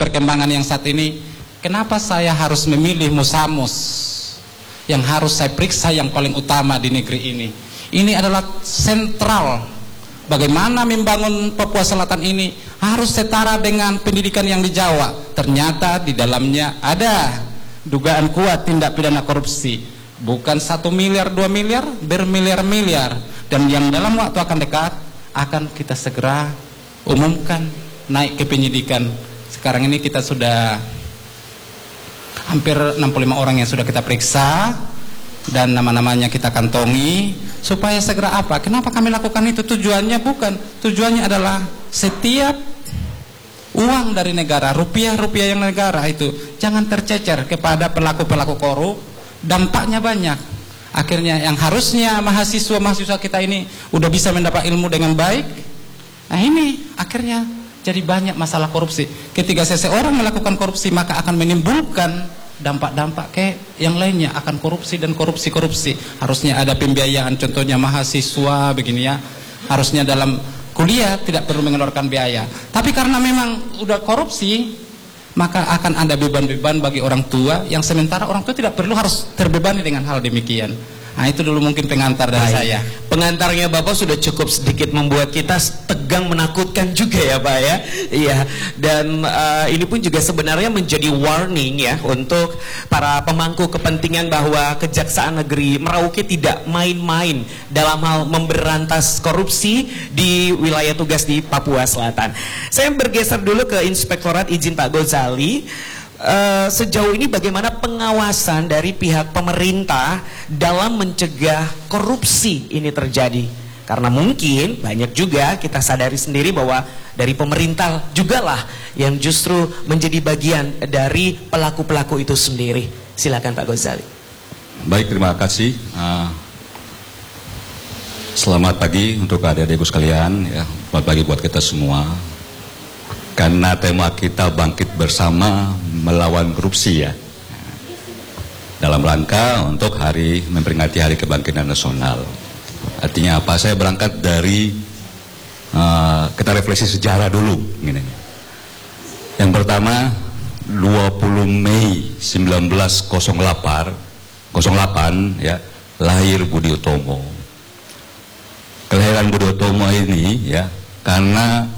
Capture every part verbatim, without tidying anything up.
perkembangan yang saat ini, kenapa saya harus memilih Musamus yang harus saya periksa yang paling utama di negeri ini? Ini adalah sentral. Bagaimana membangun Papua Selatan ini harus setara dengan pendidikan yang di Jawa. Ternyata di dalamnya ada dugaan kuat tindak pidana korupsi. Bukan satu miliar, dua miliar, bermiliar-miliar. Dan yang dalam waktu akan dekat akan kita segera umumkan, naik ke penyidikan. Sekarang ini kita sudah hampir enam puluh lima orang yang sudah kita periksa dan nama-namanya kita kantongi supaya segera apa? Kenapa kami lakukan itu? Tujuannya bukan, tujuannya adalah setiap uang dari negara, rupiah-rupiah yang negara itu jangan tercecer kepada pelaku-pelaku korup. Dampaknya banyak. Akhirnya yang harusnya mahasiswa-mahasiswa kita ini udah bisa mendapat ilmu dengan baik, nah ini akhirnya jadi banyak masalah korupsi. Ketika seseorang melakukan korupsi maka akan menimbulkan dampak-dampak ke yang lainnya, akan korupsi dan korupsi-korupsi. Harusnya ada pembiayaan, contohnya mahasiswa begini ya, harusnya dalam kuliah tidak perlu mengeluarkan biaya. Tapi karena memang udah korupsi, maka akan ada beban-beban bagi orang tua yang sementara orang tua tidak perlu harus terbebani dengan hal demikian. Nah itu dulu mungkin pengantar dari Baik. saya. Pengantarnya Bapak sudah cukup sedikit membuat kita tegang, menakutkan juga ya Pak ya. Iya. Dan uh, ini pun juga sebenarnya menjadi warning ya untuk para pemangku kepentingan bahwa Kejaksaan Negeri Merauke tidak main-main dalam hal memberantas korupsi di wilayah tugas di Papua Selatan. Saya bergeser dulu ke Inspektorat, izin Pak Ghazali. Uh, sejauh ini bagaimana pengawasan dari pihak pemerintah dalam mencegah korupsi ini terjadi? Karena mungkin banyak juga kita sadari sendiri bahwa dari pemerintah jugalah yang justru menjadi bagian dari pelaku-pelaku itu sendiri. Silakan Pak Ghazali. Baik, terima kasih. Uh, selamat pagi untuk adik-adikku sekalian, ya. Selamat pagi buat kita semua. Karena tema kita bangkit bersama melawan korupsi ya, dalam rangka untuk hari memperingati Hari Kebangkitan Nasional. Artinya apa? Saya berangkat dari uh, kita refleksi sejarah dulu gini. Yang pertama, dua puluh Mei seribu sembilan ratus delapan ya, lahir Budi Utomo. Kelahiran Budi Utomo ini ya karena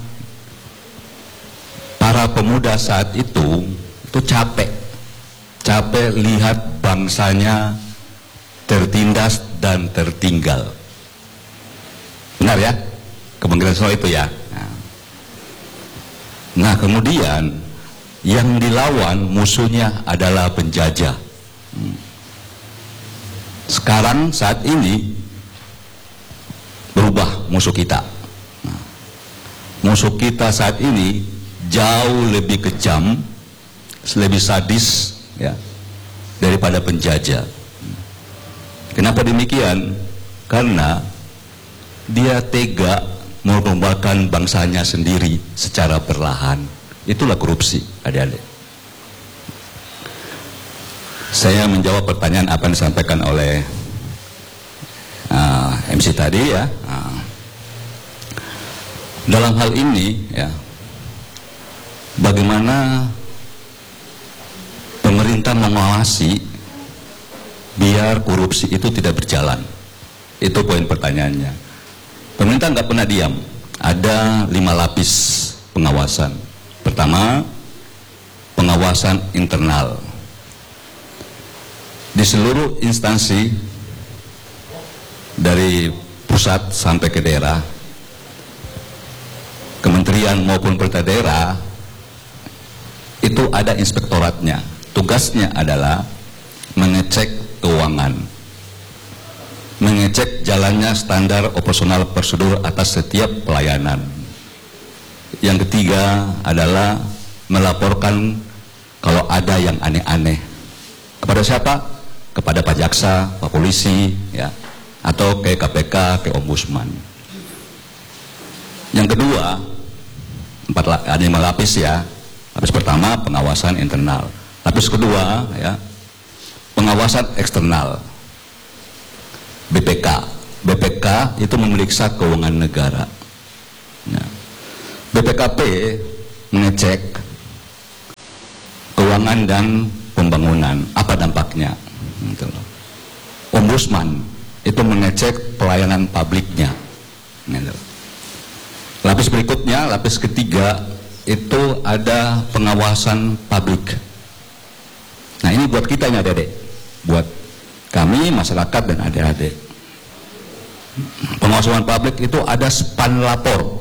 para pemuda saat itu itu capek, capek lihat bangsanya tertindas dan tertinggal. Benar ya? Kebangkitan nasional itu ya. Nah, nah kemudian yang dilawan musuhnya adalah penjajah. Sekarang saat ini berubah musuh kita. Nah, musuh kita saat ini jauh lebih kejam, lebih sadis ya daripada penjajah. Kenapa demikian? Karena dia tega mengorbankan bangsanya sendiri secara perlahan. Itulah korupsi, adik-adik. Saya menjawab pertanyaan apa yang disampaikan oleh uh, M C tadi ya. Uh, dalam hal ini ya, bagaimana pemerintah mengawasi biar korupsi itu tidak berjalan? Itu poin pertanyaannya. Pemerintah nggak pernah diam. Ada lima lapis pengawasan. Pertama, pengawasan internal. Di seluruh instansi dari pusat sampai ke daerah, kementerian maupun pemerintah daerah, itu ada inspektoratnya. Tugasnya adalah mengecek keuangan, mengecek jalannya standar operasional prosedur atas setiap pelayanan. Yang ketiga adalah melaporkan kalau ada yang aneh-aneh. Kepada siapa? Kepada Pak Jaksa, Pak Polisi, ya, atau ke K P K, ke Ombudsman. Yang kedua, empat ada lima lapis ya. Lapis pertama pengawasan internal, lapis kedua ya pengawasan eksternal, B P K. B P K itu memeriksa keuangan negara. Ya. B P K P mengecek keuangan dan pembangunan. Apa dampaknya? Gitu loh. Ombudsman itu mengecek pelayanan publiknya. Gitu. Lapis berikutnya, lapis ketiga, itu ada pengawasan publik. Nah ini buat kita ini adik-adik, buat kami masyarakat dan adik-adik. Pengawasan publik itu ada span lapor.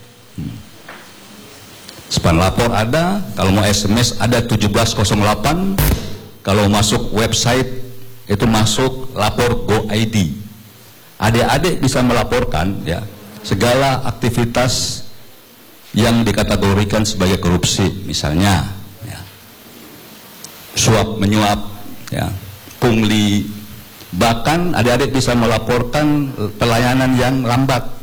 Span lapor ada, kalau mau S M S ada tujuh belas nol delapan, kalau masuk website itu masuk lapor go I D. Adik-adik bisa melaporkan ya segala aktivitas yang dikategorikan sebagai korupsi, misalnya ya, suap menyuap, ya, pungli, bahkan adik-adik bisa melaporkan pelayanan yang lambat.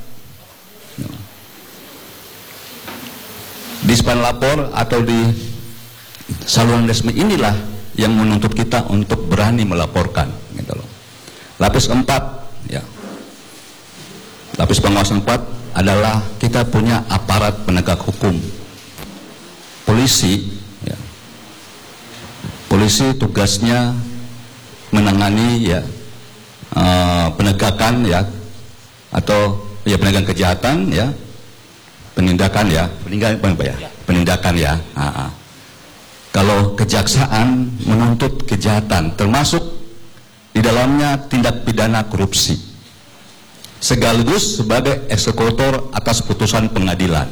Di span lapor atau di saluran resmi inilah yang menuntut kita untuk berani melaporkan, gitu loh. Lapis keempat, ya, lapis pengawasan empat adalah kita punya aparat penegak hukum, polisi, ya. Polisi tugasnya menangani ya uh, penegakan ya atau ya penegakan kejahatan ya. Penindakan ya, penindakan apa ya? Penindakan ya. Ha-ha. Kalau kejaksaan menuntut kejahatan, termasuk di dalamnya tindak pidana korupsi, sekaligus sebagai eksekutor atas putusan pengadilan.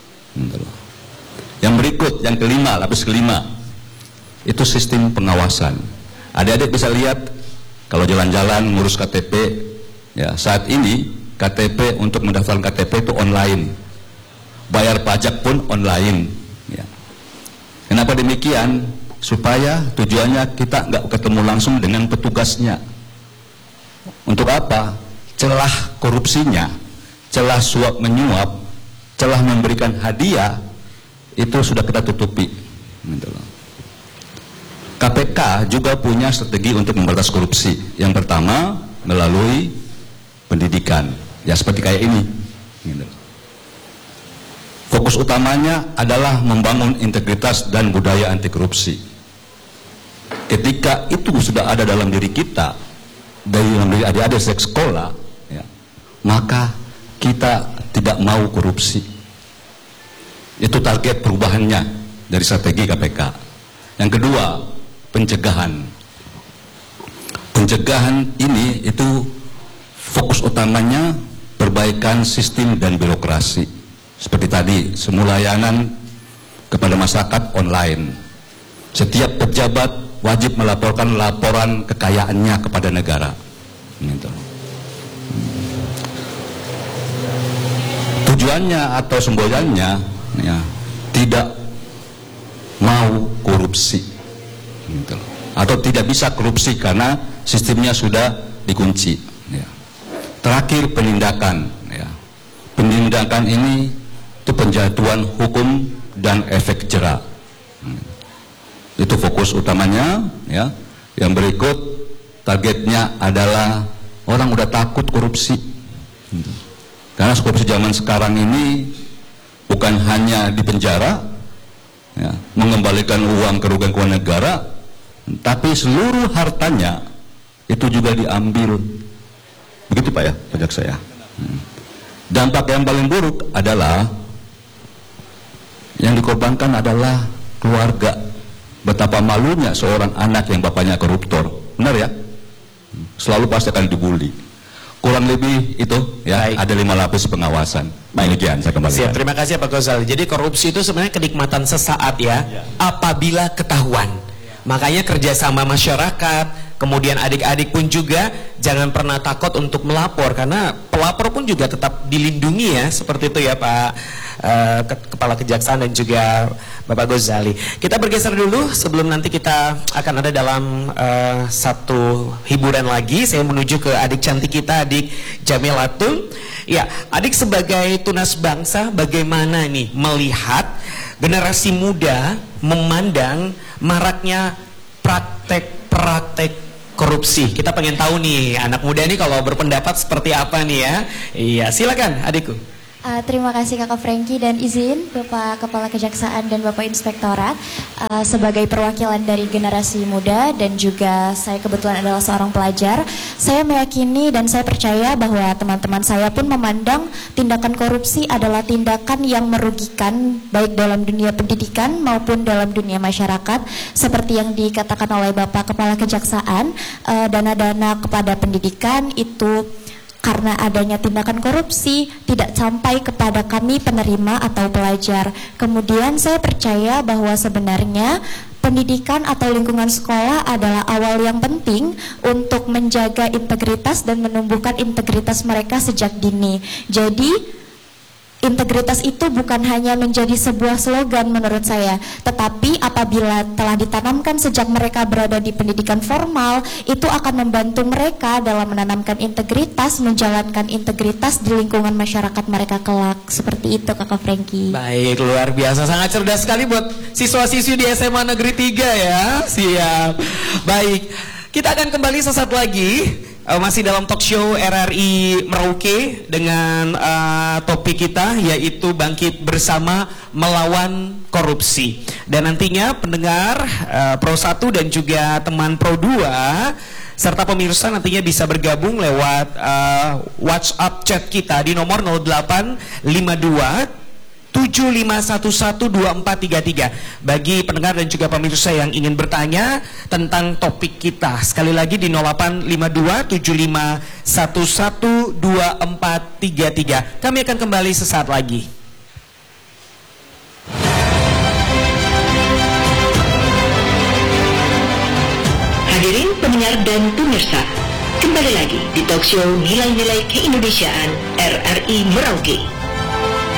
Yang berikut, yang kelima, lapis kelima, itu sistem pengawasan. Adik-adik bisa lihat kalau jalan-jalan ngurus K T P, ya saat ini K T P untuk mendaftarkan K T P itu online. Bayar pajak pun online ya. Kenapa demikian? Supaya tujuannya kita nggak ketemu langsung dengan petugasnya. Untuk apa? Celah korupsinya, celah suap menyuap, celah memberikan hadiah itu sudah kita tutupi. K P K juga punya strategi untuk memberantas korupsi. Yang pertama melalui pendidikan, ya seperti kayak ini. Fokus utamanya adalah membangun integritas dan budaya anti korupsi. Ketika itu sudah ada dalam diri kita, dari dalam diri adik-adik sejak sekolah, ya, maka kita tidak mau korupsi. Itu target perubahannya dari strategi K P K. Yang kedua, pencegahan. Pencegahan ini itu fokus utamanya perbaikan sistem dan birokrasi. Seperti tadi, semua layanan kepada masyarakat online. Setiap pejabat wajib melaporkan laporan kekayaannya kepada negara. Gitu. Tujuannya atau semboyannya ya, tidak mau korupsi. Gitu. Atau tidak bisa korupsi karena sistemnya sudah dikunci. Ya. Terakhir penindakan. Ya. Penindakan ini itu penjatuhan hukum dan efek jera. Itu fokus utamanya ya. Yang berikut targetnya adalah orang udah takut korupsi. Karena korupsi zaman sekarang ini bukan hanya di penjara ya, mengembalikan uang kerugian keuangan negara, tapi seluruh hartanya itu juga diambil. Begitu Pak ya, pajak saya. Dampak yang paling buruk adalah yang dikorbankan adalah keluarga. Betapa malunya seorang anak yang bapaknya koruptor. Benar ya? Selalu pasti akan dibully. Kurang lebih itu ya. Baik. Ada lima lapis pengawasan. Baik, demikian saya kembalikan. Siap, terima kasih Pak Ghazali. Jadi korupsi itu sebenarnya kenikmatan sesaat ya, ya. Apabila ketahuan. Ya. Makanya kerjasama masyarakat, kemudian adik-adik pun juga jangan pernah takut untuk melapor, karena pelapor pun juga tetap dilindungi ya, seperti itu ya Pak uh, Kepala Kejaksaan dan juga Bapak Ghazali. Kita bergeser dulu sebelum nanti kita akan ada dalam uh, satu hiburan lagi. Saya menuju ke adik cantik kita, adik Jamilatul. Ya, adik sebagai tunas bangsa, bagaimana nih melihat generasi muda memandang maraknya praktek-praktek korupsi? Kita pengen tahu nih, anak muda ini kalau berpendapat seperti apa nih ya? Iya, silakan adikku. Uh, terima kasih Kakak Frankie dan izin Bapak Kepala Kejaksaan dan Bapak Inspektorat uh, sebagai perwakilan dari generasi muda dan juga saya kebetulan adalah seorang pelajar. Saya meyakini dan saya percaya bahwa teman-teman saya pun memandang tindakan korupsi adalah tindakan yang merugikan baik dalam dunia pendidikan maupun dalam dunia masyarakat. Seperti yang dikatakan oleh Bapak Kepala Kejaksaan, uh, dana-dana kepada pendidikan itu karena adanya tindakan korupsi tidak sampai kepada kami penerima atau pelajar. Kemudian saya percaya bahwa sebenarnya pendidikan atau lingkungan sekolah adalah awal yang penting untuk menjaga integritas dan menumbuhkan integritas mereka sejak dini. Jadi integritas itu bukan hanya menjadi sebuah slogan menurut saya, tetapi apabila telah ditanamkan sejak mereka berada di pendidikan formal, itu akan membantu mereka dalam menanamkan integritas, menjalankan integritas di lingkungan masyarakat mereka kelak. Seperti itu Kakak Frankie. Baik, luar biasa, sangat cerdas sekali buat siswa-siswi di S M A Negeri tiga ya. Siap. Baik, kita akan kembali sesaat lagi. Uh, masih dalam talk show R R I Merauke dengan uh, topik kita yaitu bangkit bersama melawan korupsi. Dan nantinya pendengar uh, Pro satu dan juga teman Pro dua serta pemirsa nantinya bisa bergabung lewat uh, WhatsApp chat kita di nomor nol delapan lima dua tujuh lima satu satu dua empat tiga tiga. Bagi pendengar dan juga pemirsa yang ingin bertanya tentang topik kita, sekali lagi di nol delapan lima dua tujuh lima satu satu dua empat tiga tiga. Kami akan kembali sesaat lagi. Hadirin pendengar dan pemirsa, kembali lagi di talk show Nilai-Nilai Keindonesiaan R R I Merauke.